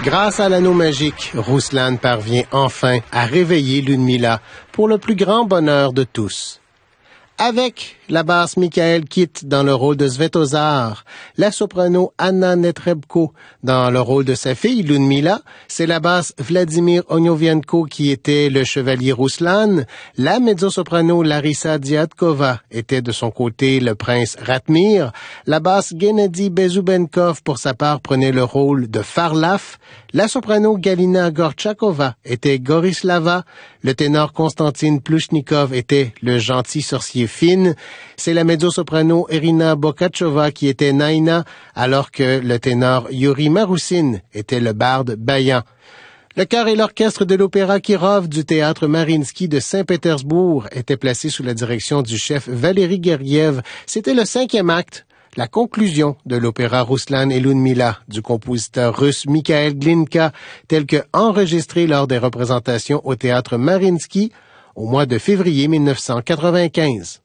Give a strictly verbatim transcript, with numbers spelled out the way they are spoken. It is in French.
Grâce à l'anneau magique, Ruslan parvient enfin à réveiller Ludmila pour le plus grand bonheur de tous. Avec la basse Michael Kitt dans le rôle de Svetozar, la soprano Anna Netrebko dans le rôle de sa fille Ludmila, c'est la basse Vladimir Onyovienko qui était le chevalier Ruslan, la mezzo-soprano Larissa Diatkova était de son côté le prince Ratmir, la basse Gennady Bezubenkov pour sa part prenait le rôle de Farlaf, la soprano Galina Gorchakova était Gorislava, le ténor Konstantin Plushnikov était le gentil sorcier Finn, c'est la mezzo-soprano Irina Bokachova qui était Naina, alors que le ténor Yuri Maroussin était le barde Bayan. Le chœur et l'orchestre de l'opéra Kirov du théâtre Mariinsky de Saint-Pétersbourg étaient placés sous la direction du chef Valéry Gergiev. C'était le cinquième acte, la conclusion de l'opéra Ruslan et Ludmila du compositeur russe Mikhail Glinka, tel que enregistré lors des représentations au théâtre Mariinsky au mois de février mille neuf cent quatre-vingt-quinze.